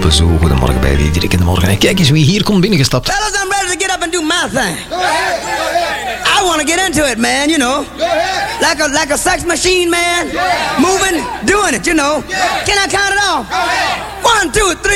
Zo, goedemorgen bij Diederik in de morgen. En kijk eens wie hier komt binnengestapt. Fellas, I'm ready to get up and do my thing. I want to get into it, man, you know. Like a sex machine, man. Moving, doing it, you know. Can I count it off? 1, 2, 3.